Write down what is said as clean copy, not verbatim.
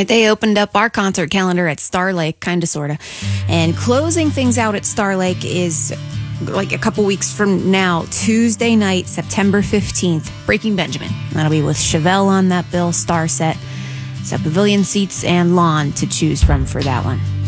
right, they opened up our concert calendar at Star Lake, kind of, sort of. And closing things out at Star Lake is like a couple weeks from now, Tuesday night, September 15th, Breaking Benjamin. That'll be with Chevelle on that bill, Star set. So pavilion seats and lawn to choose from for that one.